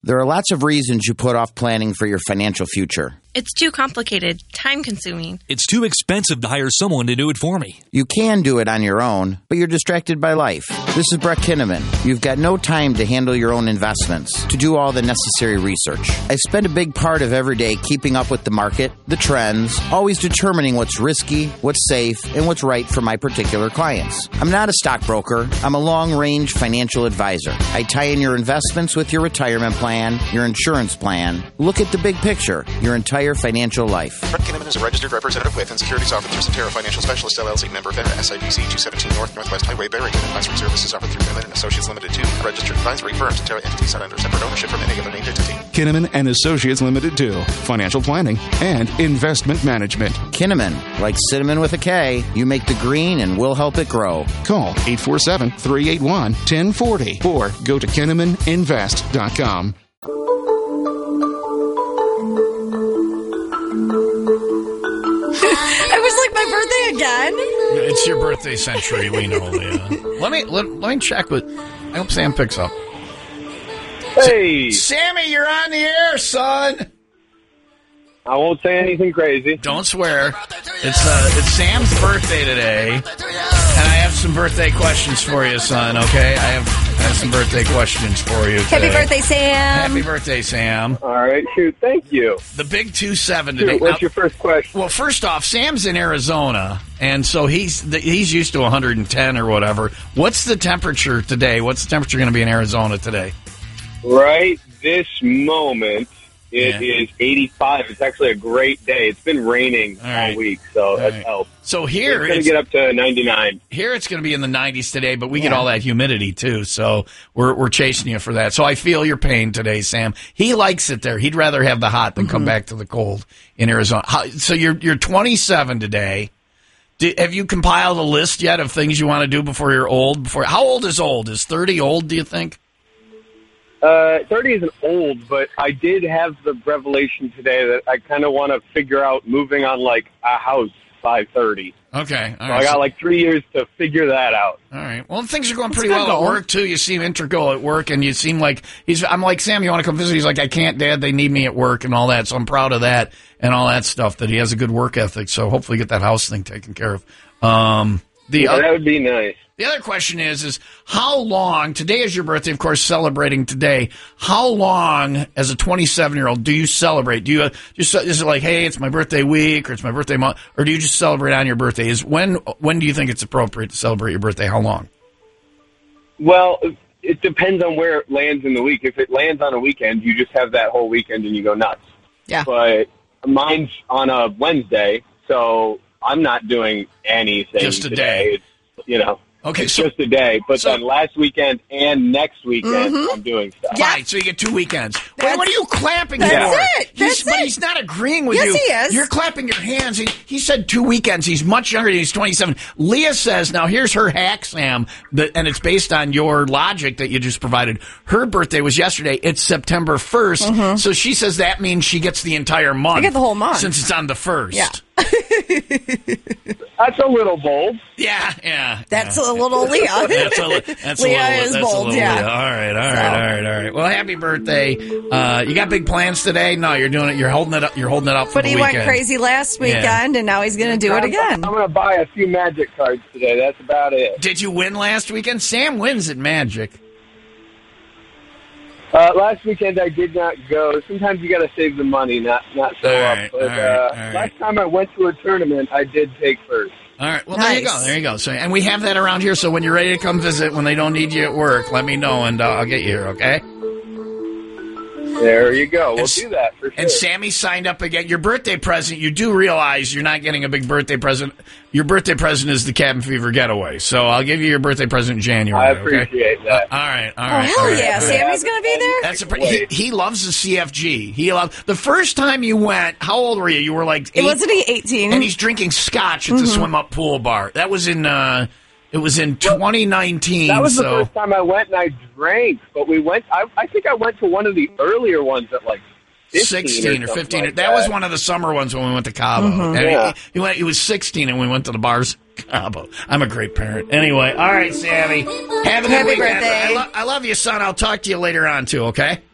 There are lots of reasons you put off planning for your financial future. It's too complicated, time-consuming. It's too expensive to hire someone to do it for me. You can do it on your own, but you're distracted by life. This is Brett Kinnaman. You've got no time to handle your own investments, to do all the necessary research. I spend a big part of every day keeping up with the market, the trends, always determining what's risky, what's safe, and what's right for my particular clients. I'm not a stockbroker. I'm a long-range financial advisor. I tie in your investments with your retirement plan, your insurance plan. Look at the big picture, your entire financial life. Brett Kinnaman is a registered representative with and securities offered through Cetera Financial Specialist LLC, member FINRA, SIPC 217 North Northwest Highway, Barrington. Advisory services offered through Kinnaman and Associates Limited 2, a registered advisory firm. Cetera entities not under separate ownership from any other named entity. Kinnaman and Associates Limited 2, financial planning and investment management. Kinnaman, like cinnamon with a K, you make the green and we'll help it grow. Call 847-381-1040 or go to KinnamanInvest.com. It was like my birthday again. It's your birthday century, we know, Leah. Let me check with. I hope Sam picks up. Hey, Sammy, you're on the air, son. I won't say anything crazy. Don't swear. It's Sam's birthday today, and I have some birthday questions for you, son. Okay, I have some birthday questions for you today. Happy birthday, Sam. Happy birthday, Sam. All right, shoot, thank you. The big 2-7 today. Shoot, what's your first question? Well, first off, Sam's in Arizona, and so he's used to 110 or whatever. What's the temperature today? What's the temperature going to be in Arizona today? Right this moment, it is 85. It's actually a great day. It's been raining all week, so that helps. So here it's going to get up to 99. Here it's going to be in the 90s today, but we get all that humidity too, so we're chasing you for that. So I feel your pain today, Sam. He likes it there. He'd rather have the hot than come back to the cold in Arizona. So you're 27 today. Have you compiled a list yet of things you want to do before you're old? How old is old? Is 30 old, do you think? 30 isn't old, but I did have the revelation today that I kind of want to figure out moving on like a house by 30. Okay. All so right. I got like 3 years to figure that out. All right. Well, things are going pretty well at work, too. You seem integral at work, and you seem like I'm like, Sam, you want to come visit? He's like, I can't, Dad. They need me at work and all that. So I'm proud of that and all that stuff, that he has a good work ethic. So hopefully get that house thing taken care of. That would be nice. The other question is how long, today is your birthday, of course, celebrating today, how long as a 27-year-old do you celebrate? Do you is it like, hey, it's my birthday week or it's my birthday month, or do you just celebrate on your birthday? When do you think it's appropriate to celebrate your birthday? How long? Well, it depends on where it lands in the week. If it lands on a weekend, you just have that whole weekend and you go nuts. Yeah. But mine's on a Wednesday, so I'm not doing anything Just a today. day. It's, okay, it's just a day. But then last weekend and next weekend, I'm doing stuff. Yeah. Right, so you get 2 weekends. Wait, what are you clapping for? But he's not agreeing with you. Yes, he is. You're clapping your hands. He said 2 weekends. He's much younger than he's 27. Leah says, now here's her hack, Sam, and it's based on your logic that you just provided. Her birthday was yesterday. It's September 1st. So she says that means she gets the entire month. I get the whole month. Since it's on the 1st. Yeah. That's a little bold. Yeah. That's a little Leah. That's Leah is bold, Leah. All right. Well, happy birthday. You got big plans today? No, you're doing it. You're holding it up. You're holding it up for But the he weekend. went crazy last weekend, and now he's going to do it again. I'm going to buy a few Magic cards today. That's about it. Did you win last weekend? Sam wins at Magic. Last weekend I did not go. Sometimes you got to save the money, not show up. But last time I went to a tournament, I did take first. All right. Well, Nice. There you go. So, and we have that around here. So when you're ready to come visit, when they don't need you at work, let me know, and I'll get you here. Okay. There you go. We'll do that for sure. And Sammy signed up again. Your birthday present, you do realize you're not getting a big birthday present. Your birthday present is the Cabin Fever getaway. So I'll give you your birthday present in January. I appreciate that. All right. Oh, hell yeah. Sammy's going to be there? That's he loves the CFG. The first time you went, how old were you? You were like 8. Wasn't he 18? And he's drinking scotch at the swim up pool bar. That was in it was in 2019. That was the first time I went and I drank. But we went. I think I went to one of the earlier ones at like 16 or 15. Like that was one of the summer ones when we went to Cabo. And he was 16 and we went to the bars in Cabo. I'm a great parent. Anyway, all right, Sammy. Have a good weekend. birthday. I love you, son. I'll talk to you later on, too, okay?